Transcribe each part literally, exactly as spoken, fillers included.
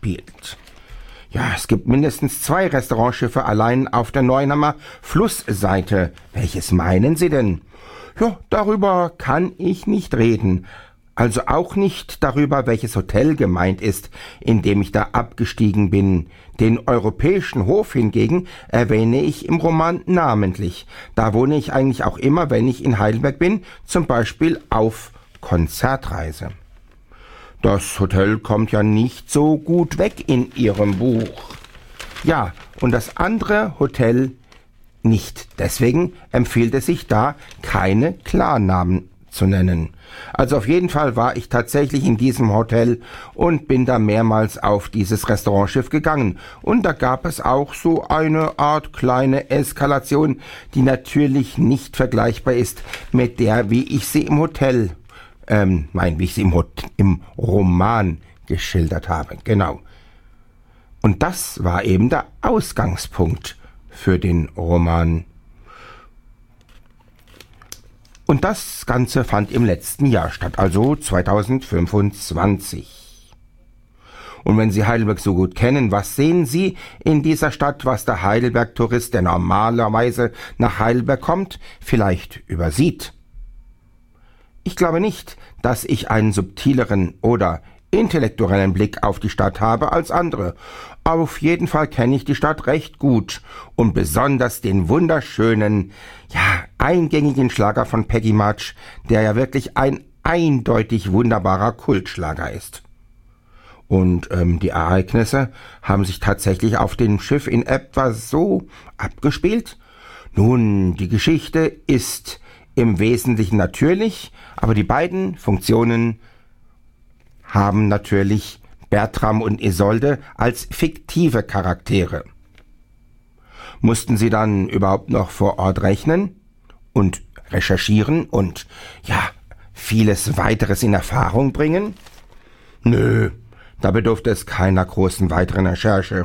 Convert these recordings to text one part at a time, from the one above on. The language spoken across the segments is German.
spielt. Ja, es gibt mindestens zwei Restaurantschiffe allein auf der Neuenhammer Flussseite. Welches meinen Sie denn? Ja, darüber kann ich nicht reden. Also auch nicht darüber, welches Hotel gemeint ist, in dem ich da abgestiegen bin. Den Europäischen Hof hingegen erwähne ich im Roman namentlich. Da wohne ich eigentlich auch immer, wenn ich in Heidelberg bin, zum Beispiel auf Konzertreise. Das Hotel kommt ja nicht so gut weg in Ihrem Buch. Ja, und das andere Hotel nicht. Deswegen empfiehlt es sich da, keine Klarnamen zu nennen. Also auf jeden Fall war ich tatsächlich in diesem Hotel und bin da mehrmals auf dieses Restaurantschiff gegangen. Und da gab es auch so eine Art kleine Eskalation, die natürlich nicht vergleichbar ist mit der, wie ich sie im Hotel, ähm, nein, wie ich sie im, Hot- im Roman geschildert habe. Genau. Und das war eben der Ausgangspunkt für den Roman. Und das Ganze fand im letzten Jahr statt, also zweitausendfünfundzwanzig. Und wenn Sie Heidelberg so gut kennen, was sehen Sie in dieser Stadt, was der Heidelberg-Tourist, der normalerweise nach Heidelberg kommt, vielleicht übersieht? Ich glaube nicht, dass ich einen subtileren oder intellektuellen Blick auf die Stadt habe als andere. Auf jeden Fall kenne ich die Stadt recht gut und besonders den wunderschönen, ja, eingängigen Schlager von Peggy March, der ja wirklich ein eindeutig wunderbarer Kultschlager ist. Und ähm, die Ereignisse haben sich tatsächlich auf dem Schiff in etwa so abgespielt. Nun, die Geschichte ist im Wesentlichen natürlich, aber die beiden Funktionen haben natürlich Bertram und Isolde als fiktive Charaktere. Mussten sie dann überhaupt noch vor Ort rechnen und recherchieren und, ja, vieles weiteres in Erfahrung bringen? Nö, da bedurfte es keiner großen weiteren Recherche.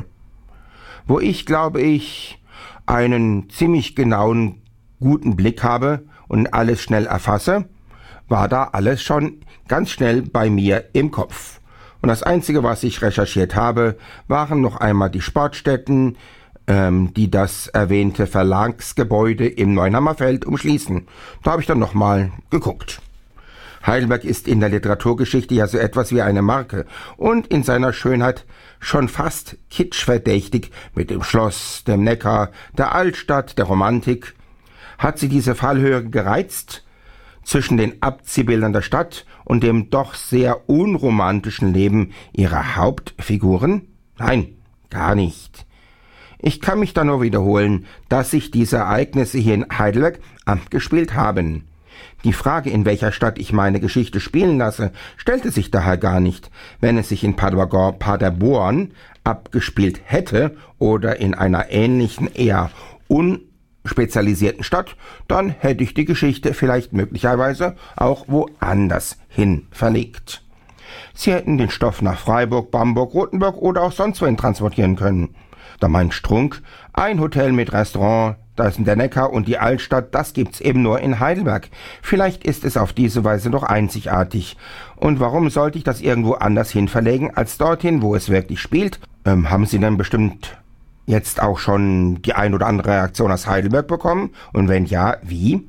Wo ich, glaube ich, einen ziemlich genauen, guten Blick habe und alles schnell erfasse, war da alles schon ganz schnell bei mir im Kopf. Und das Einzige, was ich recherchiert habe, waren noch einmal die Sportstätten, ähm, die das erwähnte Verlagsgebäude im Neuenhammerfeld umschließen. Da habe ich dann nochmal geguckt. Heidelberg ist in der Literaturgeschichte ja so etwas wie eine Marke und in seiner Schönheit schon fast kitschverdächtig mit dem Schloss, dem Neckar, der Altstadt, der Romantik. Hat sie diese Fallhöhe gereizt? Zwischen den Abziehbildern der Stadt und dem doch sehr unromantischen Leben ihrer Hauptfiguren? Nein, gar nicht. Ich kann mich da nur wiederholen, dass sich diese Ereignisse hier in Heidelberg abgespielt haben. Die Frage, in welcher Stadt ich meine Geschichte spielen lasse, stellte sich daher gar nicht. Wenn es sich in Paderborn, Paderborn abgespielt hätte oder in einer ähnlichen, eher un spezialisierten Stadt, dann hätte ich die Geschichte vielleicht möglicherweise auch woanders hin verlegt. Sie hätten den Stoff nach Freiburg, Bamberg, Rothenburg oder auch sonst wohin transportieren können. Da meint Strunk, ein Hotel mit Restaurant, da ist der Neckar und die Altstadt, das gibt's eben nur in Heidelberg. Vielleicht ist es auf diese Weise doch einzigartig. Und warum sollte ich das irgendwo anders hin verlegen, als dorthin, wo es wirklich spielt? Ähm, haben Sie denn bestimmt jetzt auch schon die ein oder andere Reaktion aus Heidelberg bekommen? Und wenn ja, wie?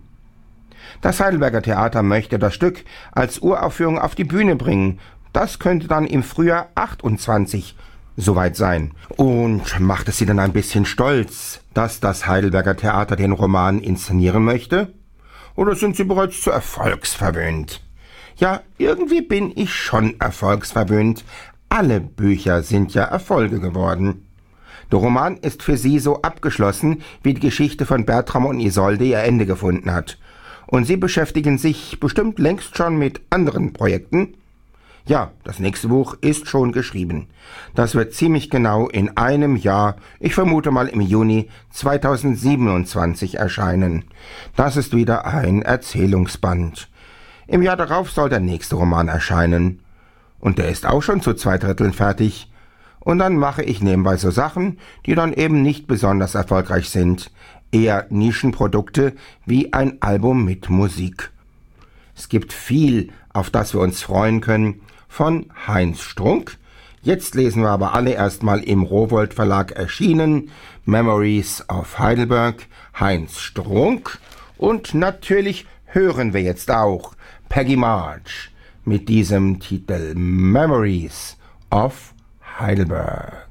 Das Heidelberger Theater möchte das Stück als Uraufführung auf die Bühne bringen. Das könnte dann im Frühjahr achtundzwanzig soweit sein. Und macht es Sie dann ein bisschen stolz, dass das Heidelberger Theater den Roman inszenieren möchte? Oder sind Sie bereits zu erfolgsverwöhnt? Ja, irgendwie bin ich schon erfolgsverwöhnt. Alle Bücher sind ja Erfolge geworden. Der Roman ist für Sie so abgeschlossen, wie die Geschichte von Bertram und Isolde ihr Ende gefunden hat. Und Sie beschäftigen sich bestimmt längst schon mit anderen Projekten? Ja, das nächste Buch ist schon geschrieben. Das wird ziemlich genau in einem Jahr, ich vermute mal im Juni zweitausendsiebenundzwanzig erscheinen. Das ist wieder ein Erzählungsband. Im Jahr darauf soll der nächste Roman erscheinen. Und der ist auch schon zu zwei Dritteln fertig. Und dann mache ich nebenbei so Sachen, die dann eben nicht besonders erfolgreich sind. Eher Nischenprodukte wie ein Album mit Musik. Es gibt viel, auf das wir uns freuen können. Von Heinz Strunk, Jetzt lesen wir aber alle erstmal im Rowohlt Verlag erschienen Memories of Heidelberg, Heinz Strunk. Und natürlich hören wir jetzt auch Peggy March mit diesem Titel Memories of Heidelberg.